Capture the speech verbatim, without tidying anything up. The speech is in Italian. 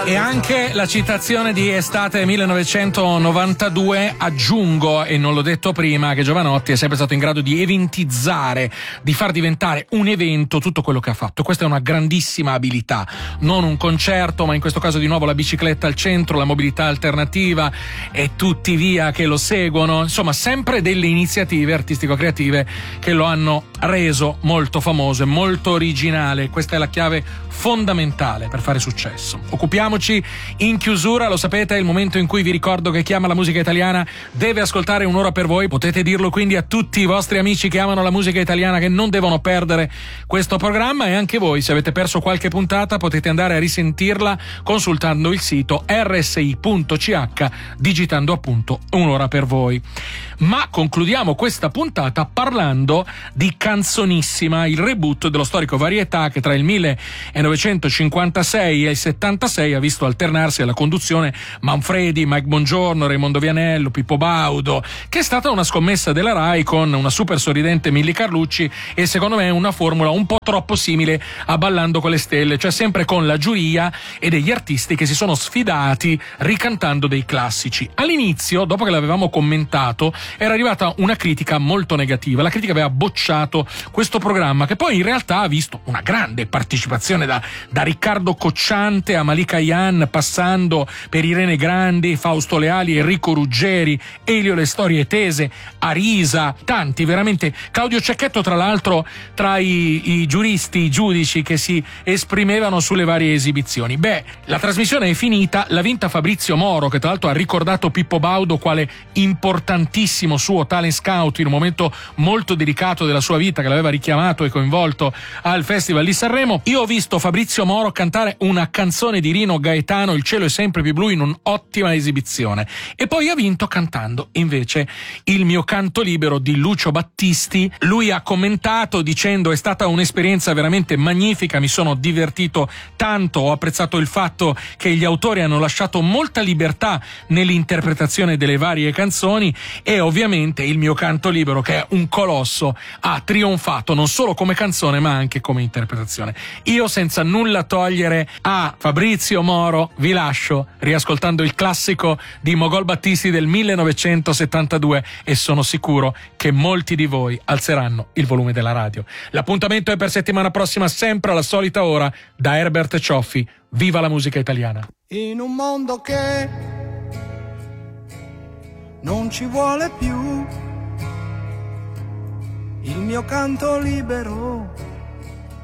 E anche la citazione di estate millenovecentonovantadue, aggiungo, e non l'ho detto prima, che Jovanotti è sempre stato in grado di eventizzare, di far diventare un evento tutto quello che ha fatto. Questa è una grandissima abilità, non un concerto, ma in questo caso di nuovo la bicicletta al centro, la mobilità alternativa e tutti via che lo seguono, insomma sempre delle iniziative artistico-creative che lo hanno reso molto famoso e molto originale. Questa è la chiave fondamentale per fare successo. Occupiamoci in chiusura, lo sapete, è il momento in cui vi ricordo che chi ama la musica italiana deve ascoltare Un'ora per voi. Potete dirlo quindi a tutti i vostri amici che amano la musica italiana, che non devono perdere questo programma, e anche voi, se avete perso qualche puntata, potete andare a risentirla consultando il sito erre esse i punto ci acca, digitando appunto Un'ora per voi. Ma concludiamo questa puntata parlando di Canzonissima, il reboot dello storico varietà che tra il millenovecentocinquantasei e il settantasei ha visto alternarsi alla conduzione Manfredi, Mike Bongiorno, Raimondo Vianello, Pippo Baudo, che è stata una scommessa della Rai con una super sorridente Milly Carlucci e secondo me una formula un po' troppo simile a Ballando con le stelle, cioè sempre con la giuria e degli artisti che si sono sfidati ricantando dei classici. All'inizio, dopo che l'avevamo commentato, era arrivata una critica molto negativa. La critica aveva bocciato questo programma, che poi in realtà ha visto una grande partecipazione da, da Riccardo Cocciante a Malika Yan, passando per Irene Grandi, Fausto Leali, Enrico Ruggeri, Elio Le Storie Tese, Arisa, tanti veramente. Claudio Cecchetto, tra l'altro, tra i, i giuristi, i giudici che si esprimevano sulle varie esibizioni. Beh, la trasmissione è finita, l'ha vinta Fabrizio Moro, che tra l'altro ha ricordato Pippo Baudo quale importantissimo suo talent scout in un momento molto delicato della sua vita, che l'aveva richiamato e coinvolto al Festival di Sanremo. Io ho visto Fabrizio Moro cantare una canzone di Rino Gaetano, Il cielo è sempre più blu, in un'ottima esibizione, e poi ha vinto cantando invece Il mio canto libero di Lucio Battisti. Lui ha commentato dicendo: è stata un'esperienza veramente magnifica, mi sono divertito tanto, ho apprezzato il fatto che gli autori hanno lasciato molta libertà nell'interpretazione delle varie canzoni, e ovviamente Il mio canto libero, che è un colosso, ha trionfato non solo come canzone ma anche come interpretazione. Io, senza nulla togliere a Fabrizio Moro, vi lascio riascoltando il classico di Mogol Battisti del millenovecentosettantadue, e sono sicuro che molti di voi alzeranno il volume della radio. L'appuntamento è per settimana prossima, sempre alla solita ora, da Herbert Cioffi. Viva la musica italiana! In un mondo che non ci vuole più, il mio canto libero